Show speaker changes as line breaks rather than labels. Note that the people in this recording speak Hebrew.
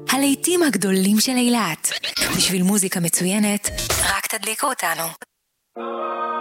הלהיטים הגדולים של אילת. בשביל מוזיקה מצוינת, רק תדליקו אותנו.